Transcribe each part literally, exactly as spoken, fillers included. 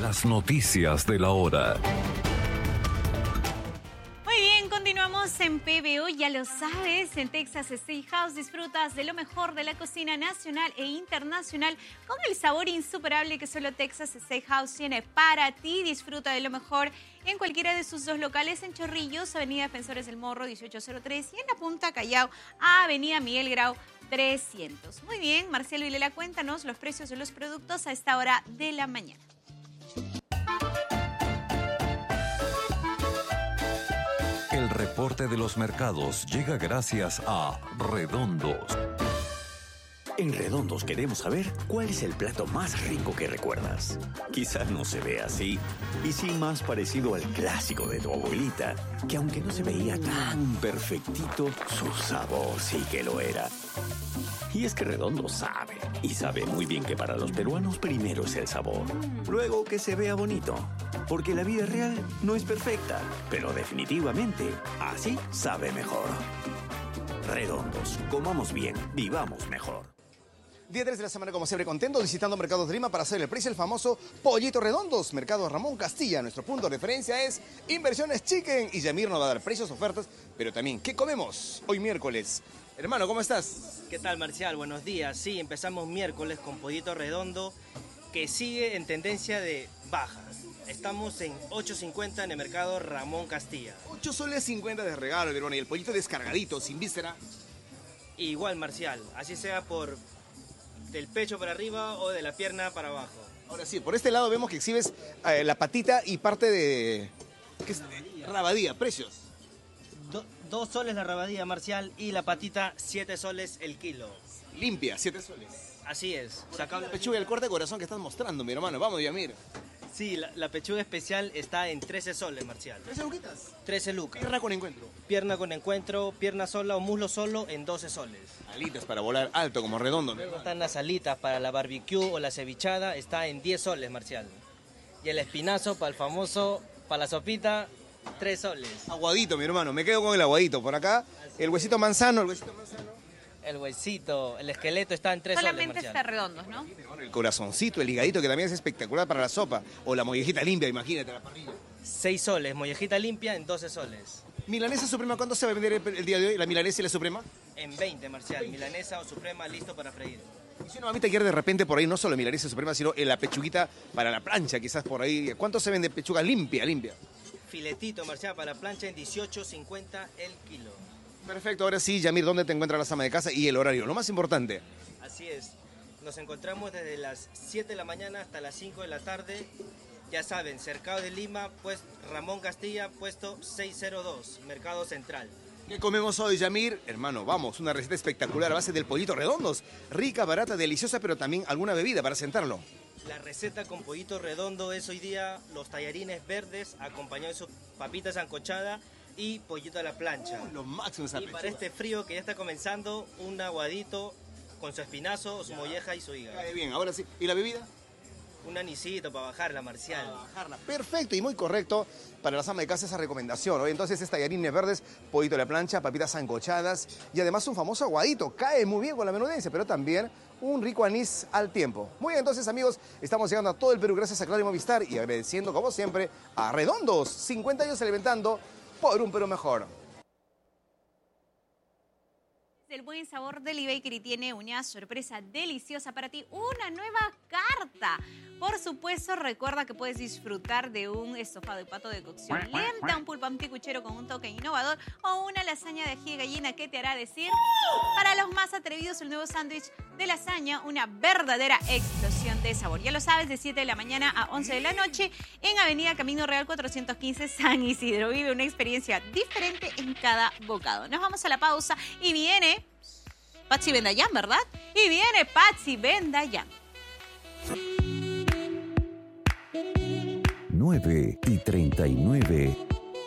Las noticias de la hora. Muy bien, continuamos en P B O, ya lo sabes, en Texas Steakhouse disfrutas de lo mejor de la cocina nacional e internacional con el sabor insuperable que solo Texas Steakhouse tiene para ti. Disfruta de lo mejor en cualquiera de sus dos locales en Chorrillos, Avenida Defensores del Morro dieciocho cero tres y en La Punta Callao, Avenida Miguel Grau trescientos. Muy bien, Marcelo Vilela, cuéntanos los precios de los productos a esta hora de la mañana. El reporte de los mercados llega gracias a Redondos. En Redondos queremos saber cuál es el plato más rico que recuerdas. Quizás no se ve así, y sí más parecido al clásico de tu abuelita, que aunque no se veía tan perfectito, su sabor sí que lo era. Y es que Redondos sabe, y sabe muy bien que para los peruanos primero es el sabor, luego que se vea bonito. Porque la vida real no es perfecta, pero definitivamente así sabe mejor. Redondos, comamos bien, vivamos mejor. Día tres de la semana, como siempre, contentos visitando Mercados de Lima para hacer el precio el famoso Pollito Redondos. Mercado Ramón Castilla. Nuestro punto de referencia es Inversiones Chicken. Y Yamir nos va a dar precios, ofertas, pero también ¿qué comemos hoy miércoles? Hermano, ¿cómo estás? ¿Qué tal, Marcial? Buenos días. Sí, empezamos miércoles con Pollito Redondo, que sigue en tendencia de baja. Estamos en ocho cincuenta en el Mercado Ramón Castilla. ocho soles cincuenta de regalo, hermano. Y el pollito descargadito, sin víscera. Igual, Marcial. Así sea por del pecho para arriba o de la pierna para abajo. Ahora sí, por este lado vemos que exhibes eh, la patita y parte de... ¿Qué es? Rabadía. Rabadía. ¿Precios? Do, dos soles la rabadía, Marcial, y la patita, siete soles el kilo. Limpia, siete soles. Así es. Sacamos la pechuga y el corte de corazón que estás mostrando, mi hermano. Vamos, Yamir. Sí, la, la pechuga especial está en trece soles, Marcial. ¿trece luquitas? trece lucas. Pierna con encuentro. Pierna con encuentro, pierna sola o muslo solo en doce soles. Alitas para volar alto, como redondo. Luego están las alitas para la barbecue o la cevichada, está en diez soles, Marcial. Y el espinazo para el famoso, para la sopita, tres soles. Aguadito, mi hermano. Me quedo con el aguadito. Por acá, el huesito manzano, el huesito manzano. El huesito, el esqueleto está en tres soles, Solamente Marcial. está redondos, ¿no? El corazoncito, el higadito, que también es espectacular para la sopa. O la mollejita limpia, imagínate, la parrilla. seis soles, mollejita limpia en doce soles. Milanesa suprema, ¿cuánto se va a vender el, el día de hoy? ¿La milanesa y la suprema? En veinte, Marcial. Milanesa o suprema listo para freír. Y si una mamita quiere de repente por ahí, no solo milanesa y suprema, sino la pechuguita para la plancha, quizás por ahí. ¿Cuánto se vende pechuga limpia, limpia? Filetito, Marcial, para la plancha en dieciocho cincuenta el kilo. Perfecto, ahora sí, Yamir, ¿dónde te encuentra la ama de casa y el horario? Lo más importante. Así es. Nos encontramos desde las siete de la mañana hasta las cinco de la tarde. Ya saben, Cercado de Lima, pues Ramón Castilla, puesto seiscientos dos, Mercado Central. ¿Qué comemos hoy, Yamir? Hermano, vamos, una receta espectacular a base del pollito redondos. Rica, barata, deliciosa, pero también alguna bebida para sentarlo. La receta con pollito redondo es hoy día los tallarines verdes, acompañados de su papita sancochada y pollito a la plancha. Uh, lo máximo esa Y pechuga. para este frío que ya está comenzando, un aguadito con su espinazo, su Ya. molleja y su hígado. Cae bien, ahora sí. ¿Y la bebida? Un anisito para bajarla, Marcial. Para bajarla. Perfecto y muy correcto para las amas de casa esa recomendación. ¿No? Entonces, es tallarines verdes, pollito a la plancha, papitas sancochadas y además un famoso aguadito. Cae muy bien con la menudencia, pero también un rico anís al tiempo. Muy bien, entonces, amigos, estamos llegando a todo el Perú gracias a Claro y Movistar y agradeciendo, como siempre, a Redondos. cincuenta años alimentando por un Perú mejor. El buen sabor del eBakery tiene una sorpresa deliciosa para ti, una nueva carta. Por supuesto, recuerda que puedes disfrutar de un estofado de pato de cocción lenta, un pulpo anticuchero con un toque innovador o una lasaña de ají de gallina que te hará decir, para los más atrevidos, el nuevo sándwich de lasaña, una verdadera explosión de sabor. Ya lo sabes, de siete de la mañana a once de la noche en Avenida Camino Real cuatrocientos quince, San Isidro. Vive una experiencia diferente en cada bocado. Nos vamos a la pausa y viene Patsy Bendayán, ¿verdad? Y viene Patsy Bendayán. nueve y treinta y nueve.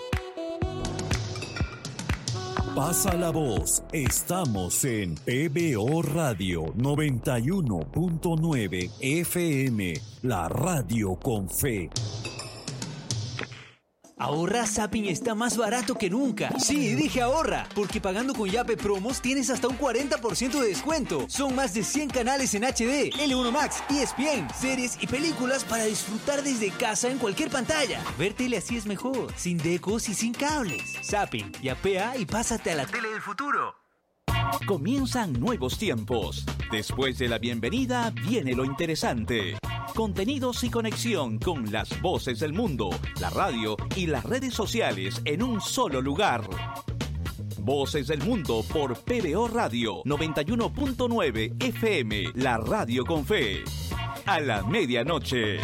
Pasa la voz. Estamos en P B O Radio noventa y uno punto nueve F M, la radio con fe. Ahorra, Zapping está más barato que nunca. Sí, dije ahorra, porque pagando con Yape Promos tienes hasta un cuarenta por ciento de descuento. Son más de cien canales en H D, L uno Max, E S P N, series y películas para disfrutar desde casa en cualquier pantalla. Ver tele así es mejor, sin decos y sin cables. Zapping, yapea y pásate a la tele del futuro. Comienzan nuevos tiempos. Después de la bienvenida viene lo interesante. Contenidos y conexión con las voces del mundo, la radio y las redes sociales en un solo lugar. Voces del Mundo por P B O Radio noventa y uno punto nueve F M, la radio con fe. A la medianoche.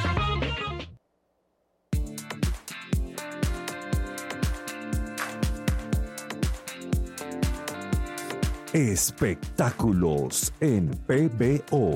Espectáculos en P B O.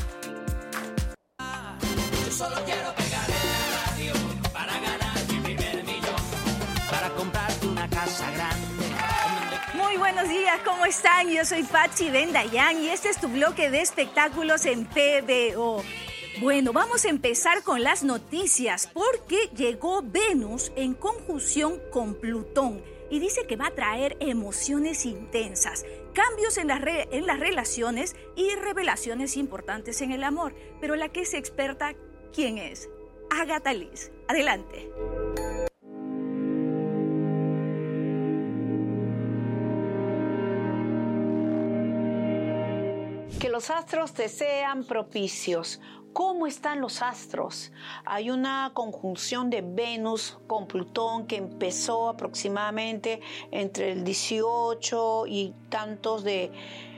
Yo solo quiero pegar en la radio para ganar mi primer millón, para comprarte una casa grande. Muy buenos días, ¿cómo están? Yo soy Patsy Bendayán y este es tu bloque de espectáculos en P B O. Bueno, vamos a empezar con las noticias porque llegó Venus en conjunción con Plutón y dice que va a traer emociones intensas, cambios en las, re- en las relaciones y revelaciones importantes en el amor. Pero la que es experta, ¿quién es? Agatha Liz. Adelante. Que los astros te sean propicios. ¿Cómo están los astros? Hay una conjunción de Venus con Plutón que empezó aproximadamente entre el dieciocho y tantos de,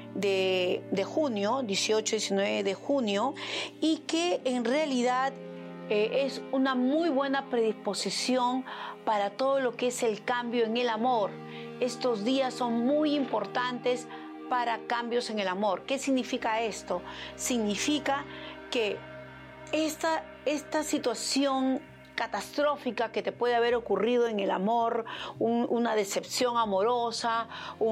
de, de junio, dieciocho, diecinueve de junio, y que en realidad eh, es una muy buena predisposición para todo lo que es el cambio en el amor. Estos días son muy importantes para cambios en el amor. ¿Qué significa esto? Significa que esta, esta situación catastrófica que te puede haber ocurrido en el amor, un, una decepción amorosa,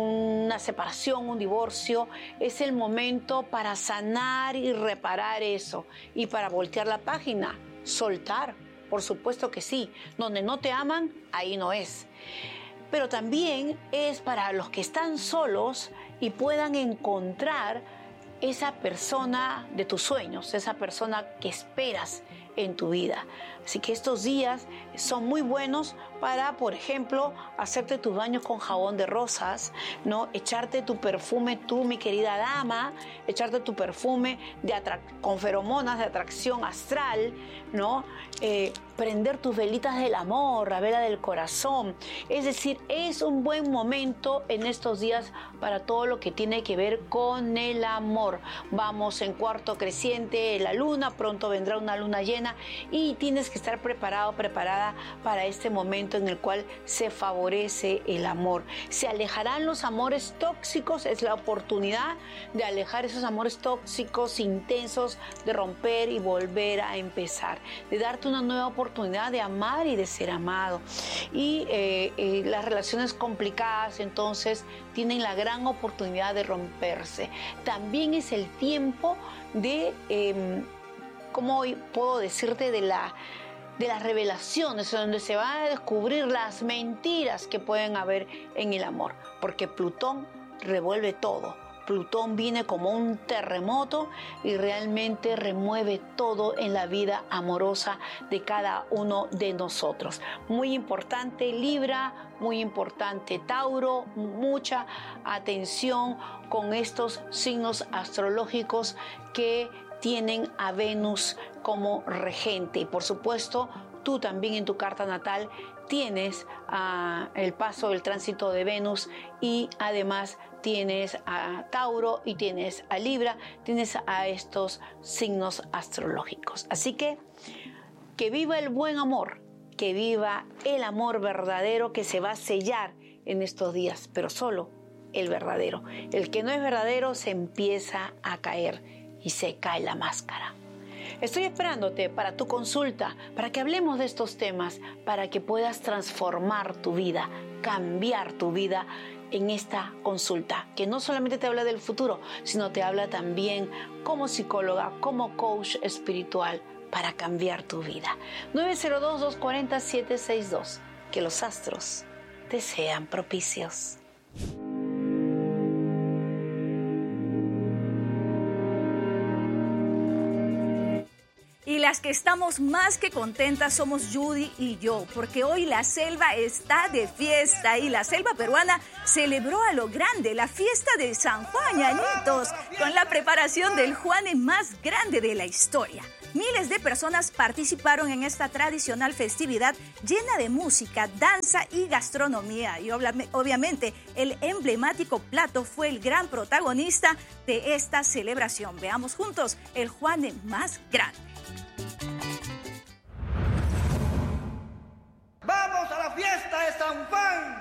una separación, un divorcio, es el momento para sanar y reparar eso y para voltear la página, soltar, por supuesto que sí. Donde no te aman, ahí no es. Pero también es para los que están solos y puedan encontrar esa persona de tus sueños, esa persona que esperas en tu vida. Así que estos días son muy buenos para, por ejemplo, hacerte tus baños con jabón de rosas, ¿no? Echarte tu perfume, tú, mi querida dama, echarte tu perfume de atra- con feromonas de atracción astral, ¿no? Eh, prender tus velitas del amor, la vela del corazón. Es decir, es un buen momento en estos días para todo lo que tiene que ver con el amor. Vamos en cuarto creciente, la luna, pronto vendrá una luna llena y tienes que estar preparado, preparada para este momento en el cual se favorece el amor. Se alejarán los amores tóxicos, es la oportunidad de alejar esos amores tóxicos, intensos, de romper y volver a empezar, de darte una nueva oportunidad de amar y de ser amado. Y eh, eh, las relaciones complicadas entonces tienen la gran oportunidad de romperse. También es el tiempo de, eh, ¿cómo puedo decirte? De la... de las revelaciones, donde se van a descubrir las mentiras que pueden haber en el amor, porque Plutón revuelve todo. Plutón viene como un terremoto y realmente remueve todo en la vida amorosa de cada uno de nosotros. Muy importante Libra, muy importante Tauro, mucha atención con estos signos astrológicos que tienen a Venus como regente. Y por supuesto, tú también en tu carta natal tienes uh, el paso del tránsito de Venus y además tienes a Tauro y tienes a Libra, tienes a estos signos astrológicos. Así que, que viva el buen amor, que viva el amor verdadero que se va a sellar en estos días, pero solo el verdadero. El que no es verdadero se empieza a caer y se cae la máscara. Estoy esperándote para tu consulta, para que hablemos de estos temas, para que puedas transformar tu vida, cambiar tu vida en esta consulta, que no solamente te habla del futuro, sino te habla también como psicóloga, como coach espiritual, para cambiar tu vida. nueve cero dos, dos cuatro cero, siete seis dos. que los astros te sean propicios. Y las que estamos más que contentas somos Judy y yo, porque hoy la selva está de fiesta y la selva peruana celebró a lo grande la fiesta de San Juan, ñañitos, con la preparación del Juane más grande de la historia. Miles de personas participaron en esta tradicional festividad llena de música, danza y gastronomía. Y obviamente el emblemático plato fue el gran protagonista de esta celebración. Veamos juntos el Juane más grande. ¡Vamos a la fiesta de San Juan!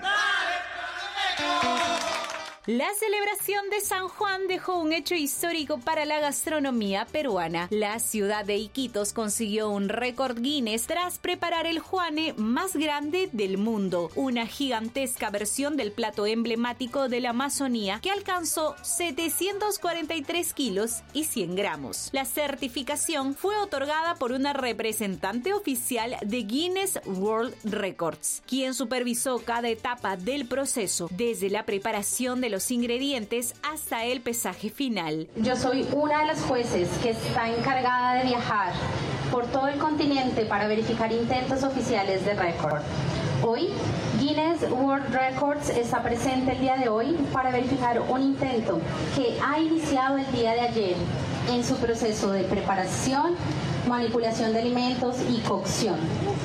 La celebración de San Juan dejó un hecho histórico para la gastronomía peruana. La ciudad de Iquitos consiguió un récord Guinness tras preparar el Juane más grande del mundo, una gigantesca versión del plato emblemático de la Amazonía que alcanzó setecientos cuarenta y tres kilos y cien gramos. La certificación fue otorgada por una representante oficial de Guinness World Records, quien supervisó cada etapa del proceso, desde la preparación de los los ingredientes hasta el pesaje final. Yo soy una de las jueces que está encargada de viajar por todo el continente para verificar intentos oficiales de récord. Hoy, Guinness World Records está presente el día de hoy para verificar un intento que ha iniciado el día de ayer en su proceso de preparación, manipulación de alimentos y cocción.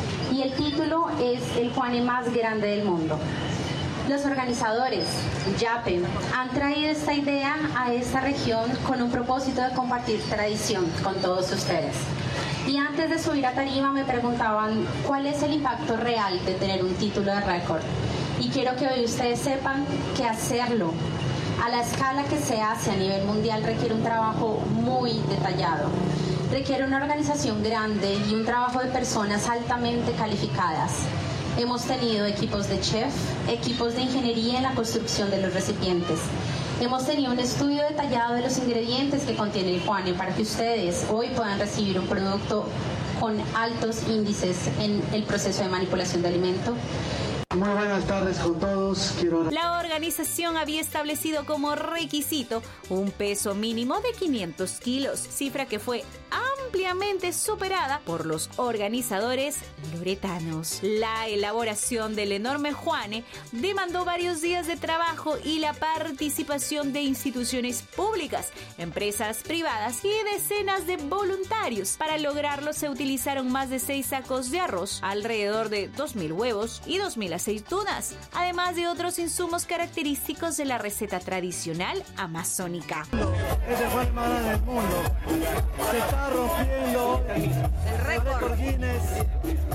Y el título es el Juane más grande del mundo. Los organizadores, YAPE, han traído esta idea a esta región con un propósito de compartir tradición con todos ustedes. Y antes de subir a tarima me preguntaban cuál es el impacto real de tener un título de récord. Y quiero que hoy ustedes sepan que hacerlo a la escala que se hace a nivel mundial requiere un trabajo muy detallado. Requiere una organización grande y un trabajo de personas altamente calificadas. Hemos tenido equipos de chef, equipos de ingeniería en la construcción de los recipientes. Hemos tenido un estudio detallado de los ingredientes que contiene el Juane para que ustedes hoy puedan recibir un producto con altos índices en el proceso de manipulación de alimento. Muy buenas tardes con todos. Quiero... La organización había establecido como requisito un peso mínimo de quinientos kilos, cifra que fue ampliamente superada por los organizadores loretanos. La elaboración del enorme Juane demandó varios días de trabajo y la participación de instituciones públicas, empresas privadas y decenas de voluntarios. Para lograrlo se utilizaron más de seis sacos de arroz, alrededor de dos mil huevos y dos mil aceitunas, además de otros insumos característicos de la receta tradicional amazónica. Ese fue el más grande del mundo. Se está rompiendo el récord Guinness